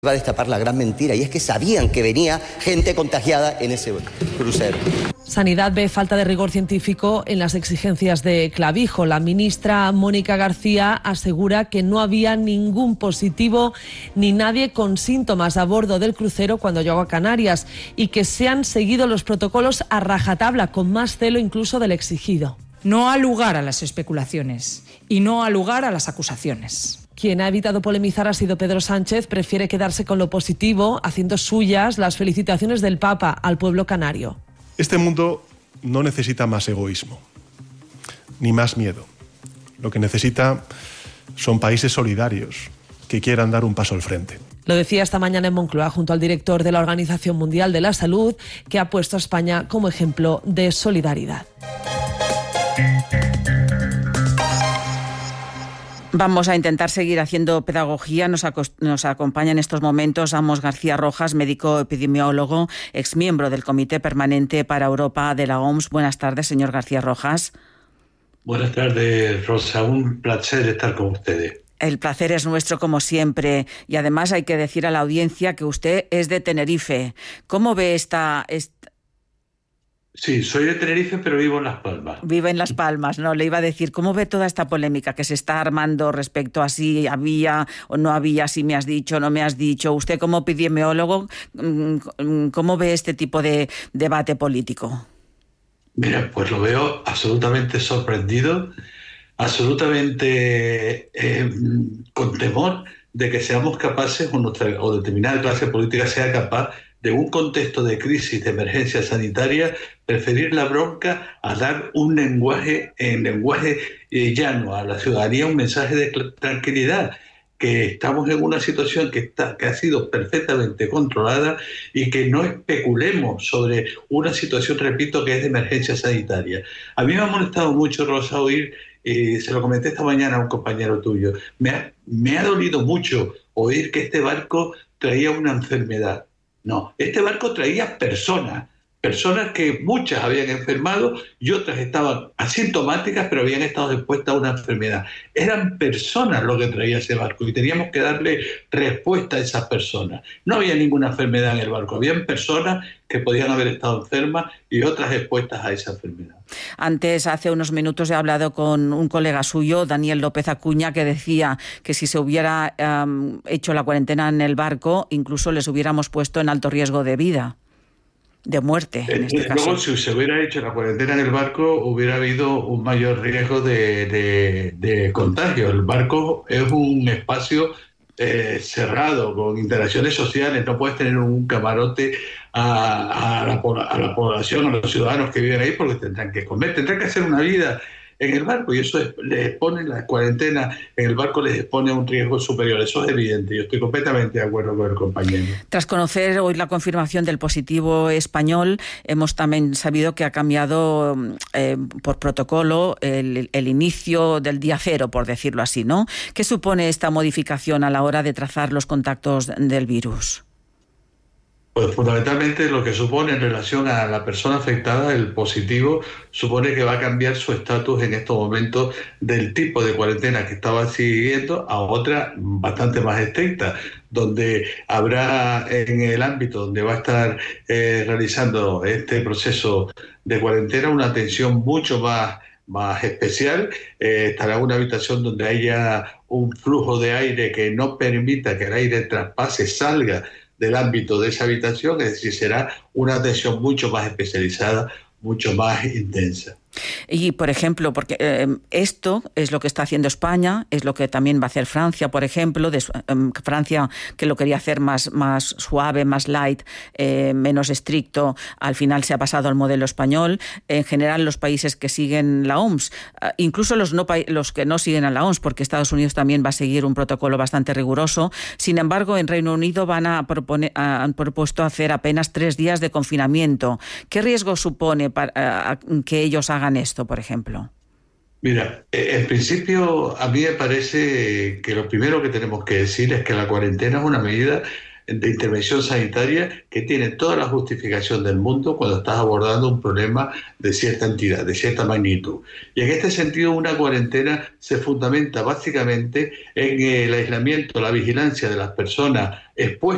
Va a destapar la gran mentira, y es que sabían que venía gente contagiada en ese crucero. Sanidad ve falta de rigor científico en las exigencias de Clavijo. La ministra Mónica García asegura que no había ningún positivo ni nadie con síntomas a bordo del crucero cuando llegó a Canarias y que se han seguido los protocolos a rajatabla, con más celo incluso del exigido. No ha lugar a las especulaciones y no ha lugar a las acusaciones. Quien ha evitado polemizar ha sido Pedro Sánchez. Prefiere quedarse con lo positivo, haciendo suyas las felicitaciones del Papa al pueblo canario. Este mundo no necesita más egoísmo, ni más miedo. Lo que necesita son países solidarios que quieran dar un paso al frente. Lo decía esta mañana en Moncloa junto al director de la Organización Mundial de la Salud, que ha puesto a España como ejemplo de solidaridad. Vamos a intentar seguir haciendo pedagogía. Nos acompaña en estos momentos Amos García Rojas, médico epidemiólogo, exmiembro del Comité Permanente para Europa de la OMS. Buenas tardes, señor García Rojas. Buenas tardes, Rosa. Un placer estar con ustedes. El placer es nuestro, como siempre. Y además hay que decir a la audiencia que usted es de Tenerife. ¿Cómo ve esta... Sí, soy de Tenerife, pero vivo en Las Palmas. Vive en Las Palmas, ¿no? Le iba a decir, ¿cómo ve toda esta polémica que se está armando respecto a si había o no había, si me has dicho o no me has dicho? Usted, como epidemiólogo, ¿cómo ve este tipo de debate político? Mira, pues lo veo absolutamente sorprendido, absolutamente con temor de que seamos capaces, o determinada clase política sea capaz, de un contexto de crisis, de emergencia sanitaria, preferir la bronca a dar un lenguaje llano a la ciudadanía, un mensaje de tranquilidad, que estamos en una situación que ha sido perfectamente controlada y que no especulemos sobre una situación, repito, que es de emergencia sanitaria. A mí me ha molestado mucho, Rosa, oír, se lo comenté esta mañana a un compañero tuyo, me ha dolido mucho oír que este barco traía una enfermedad. No, este barco traía personas que muchas habían enfermado y otras estaban asintomáticas, pero habían estado expuestas a una enfermedad. Eran personas lo que traía ese barco y teníamos que darle respuesta a esas personas. No había ninguna enfermedad en el barco, habían personas que podían haber estado enfermas y otras expuestas a esa enfermedad. Antes, hace unos minutos, he hablado con un colega suyo, Daniel López Acuña, que decía que si se hubiera hecho la cuarentena en el barco, incluso les hubiéramos puesto en alto riesgo de vida, de muerte, en este caso. Luego, si se hubiera hecho la cuarentena en el barco, hubiera habido un mayor riesgo de contagio. El barco es un espacio cerrado, con interacciones sociales. No puedes tener un camarote a la población, a los ciudadanos que viven ahí, porque tendrán que comer, tendrán que hacer una vida en el barco, y eso les expone, la cuarentena en el barco les expone a un riesgo superior. Eso es evidente. Yo estoy completamente de acuerdo con el compañero. Tras conocer hoy la confirmación del positivo español, hemos también sabido que ha cambiado por protocolo el inicio del día cero, por decirlo así, ¿no? ¿Qué supone esta modificación a la hora de trazar los contactos del virus? Pues fundamentalmente lo que supone en relación a la persona afectada, el positivo, supone que va a cambiar su estatus en estos momentos del tipo de cuarentena que estaba siguiendo a otra bastante más estricta, donde habrá en el ámbito donde va a estar realizando este proceso de cuarentena una atención mucho más especial. Estará en una habitación donde haya un flujo de aire que no permita que el aire traspase, salga del ámbito de esa habitación, es decir, será una atención mucho más especializada, mucho más intensa. Y, por ejemplo, porque esto es lo que está haciendo España, es lo que también va a hacer Francia, por ejemplo, Francia, que lo quería hacer más suave, más light, menos estricto, al final se ha pasado al modelo español. En general, los países que siguen la OMS, incluso los que no siguen a la OMS, porque Estados Unidos también va a seguir un protocolo bastante riguroso. Sin embargo, en Reino Unido han propuesto hacer apenas 3 días de confinamiento. ¿Qué riesgo supone para que ellos hagan esto, por ejemplo? Mira, en principio a mí me parece que lo primero que tenemos que decir es que la cuarentena es una medida de intervención sanitaria que tiene toda la justificación del mundo cuando estás abordando un problema de cierta entidad, de cierta magnitud. Y en este sentido, una cuarentena se fundamenta básicamente en el aislamiento, la vigilancia de las personas expuestas